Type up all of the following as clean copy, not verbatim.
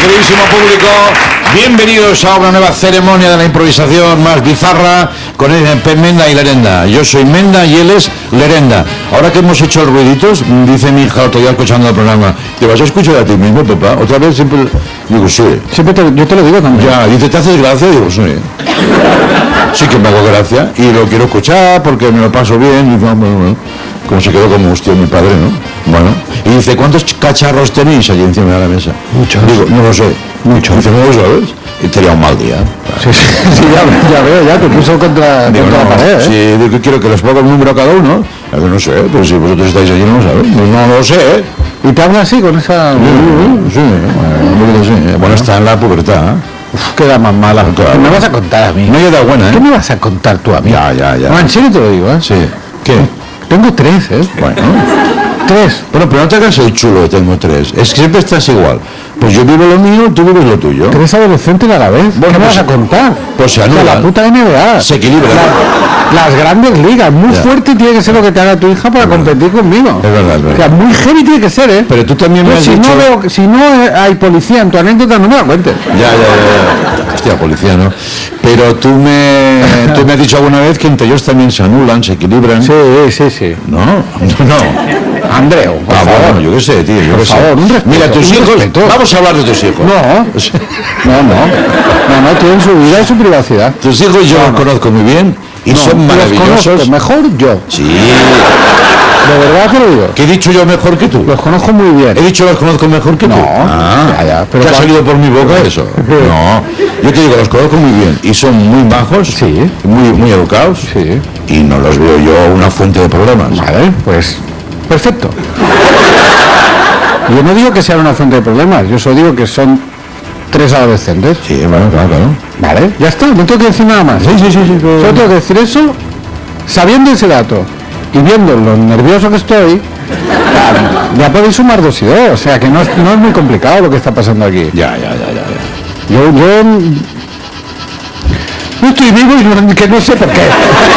queridísimo público, bienvenidos a una nueva ceremonia de la improvisación más bizarra con Menda y Lerenda. Yo soy Menda y él es Lerenda. Ahora que hemos hecho ruiditos, dice mi hija otro día escuchando el programa, ¿te vas a escuchar a ti mismo, papá? Otra vez siempre digo, sí. Siempre yo te lo digo también. Ya, dice, ¿te haces gracia? Digo, sí. Sí que me hago gracia y lo quiero escuchar porque me lo paso bien. Y bueno, como se quedó como hostia mi padre, ¿no? Bueno, y dice, ¿cuántos cacharros tenéis allí encima de la mesa? Muchos. Digo, no lo sé. Muchos. Dice, ¿no lo sabes? Y tenía un mal día. Sí, ya veo, ya te puso contra la pared, ¿eh? Sí, digo, quiero que les ponga un número a cada uno. No sé, pero si vosotros estáis allí no lo sabéis. No lo sé, ¿eh? ¿Y te habla así con esa...? Sí, bueno, está en la pubertad, ¿eh? Uf, queda más mala. Claro. ¿Qué me vas a contar a mí? No he dado buena, ¿eh? ¿Qué me vas a contar tú a mí? Ya. No, en serio te lo digo, ¿eh? Sí. ¿Qué? Tengo 3, ¿eh? Bueno. 3. Bueno, pero no te hagas el chulo, tengo 3. Es que siempre estás igual. Pues yo vivo lo mío, tú vives lo tuyo. 3 adolescentes a la vez. Bueno, ¿Qué me pues vas a contar? Pues se O sea, anula. la puta NBA. Se equilibra. Las grandes ligas. Muy Ya. fuerte tiene que ser lo que te haga tu hija para competir conmigo. Es verdad, es verdad. O sea, muy heavy tiene que ser, ¿eh? Pero tú también me Yo, has dicho... si no hay policía en tu anécdota, no me la cuentes. Ya. Hostia, policía, ¿no? Pero tú me has dicho alguna vez que entre ellos también se anulan, se equilibran. Sí. No. Andreu, por favor. Bueno, yo qué sé, tío, yo Por qué sé. favor, un respeto, Mira, tus un hijos... respeto. Vamos a hablar de tus hijos. No, tienen su vida y su privacidad. Tus hijos yo los conozco muy bien y son Los maravillosos. conozco mejor yo. Sí. De verdad te lo digo. ¿Qué he dicho yo mejor que tú? Los conozco muy bien. He dicho los conozco mejor que tú. No, ya. pero ¿Qué ha salido por mi boca eso? No. Yo te digo, los conozco muy bien y son muy majos, Sí. muy educados. Sí. Y no los veo yo una fuente de problemas. Vale, pues perfecto. Yo no digo que sean una fuente de problemas, yo solo digo que son 3 adolescentes. Sí, bueno, claro. Vale, ya está, no tengo que decir nada más. Sí. Solo tengo que decir eso, sabiendo ese dato y viendo lo nervioso que estoy, ya podéis sumar 2 y 2, o sea que no es muy complicado lo que está pasando aquí. Ya. Yo no estoy vivo y que no sé por qué.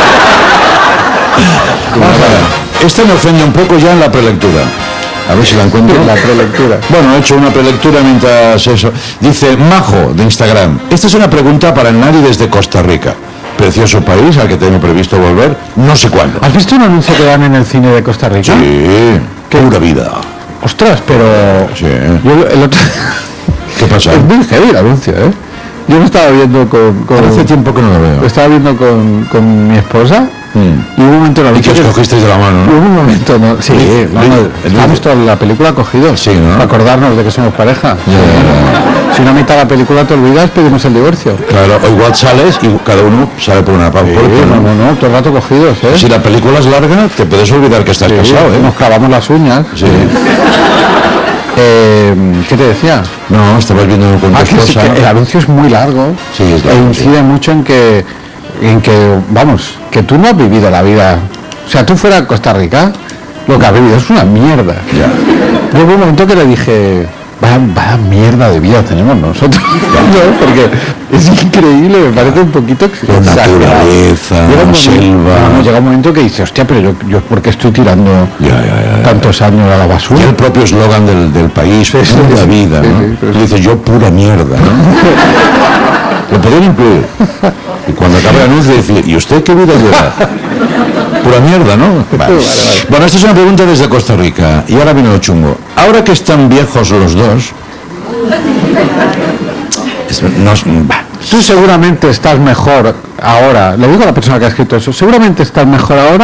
Vamos a ver. Esta me ofende un poco ya en la prelectura. A ver si la encuentro. La prelectura. Bueno, he hecho una prelectura mientras eso. Dice Majo, de Instagram. Esta es una pregunta para el Nari desde Costa Rica. Precioso país al que tengo previsto volver, no sé cuándo. ¿Has visto un anuncio que dan en el cine de Costa Rica? Sí, pura vida. Ostras, pero... Sí. Yo el otro... ¿Qué pasa? Es muy heavy el anuncio, ¿eh? Yo lo estaba viendo con Hace tiempo que no lo lo veo. estaba viendo con mi esposa y hubo un momento en el Y que os anuncio cogisteis de la mano, hubo ¿no? un momento, ¿no? Sí, estábamos toda la película cogidos, Sí, ¿no? para acordarnos de que somos pareja. Ya. Si no a mitad de la película te olvidas, pedimos el divorcio. Claro, o igual sales y cada uno sale por una parte. No, todo el rato cogidos, ¿eh? Si la película es larga, te puedes olvidar que estás casado, ¿eh? Nos clavamos las uñas. Sí. ¿Qué te decía? No, estabas viendo con tu Que sí, esposa. que el anuncio es muy largo. Sí, es largo, E incide mucho en que, vamos, que tú no has vivido la vida. O sea, tú fuera a Costa Rica, lo que has vivido es una mierda. Ya. Yo hubo un momento que le dije, vaya mierda de vida tenemos nosotros. No, porque es increíble, me parece un poquito exagerado. Naturaleza, Llega un momento- selva. no, llega un momento que dice, hostia, pero yo ¿por qué estoy tirando Ya. tantos años a la Y basura? el propio eslogan del país, pura vida, ¿no? sí. Tú dices, yo pura mierda, ¿no? Lo podrían incluir. Y cuando acabe el anuncio decir, ¿y usted qué vida lleva? Pura mierda, ¿no? Vale. Bueno, esta es una pregunta desde Costa Rica. Y ahora viene lo chungo. Ahora que están viejos los dos... Tú seguramente estás mejor ahora, le digo a la persona que ha escrito eso, seguramente estás mejor ahora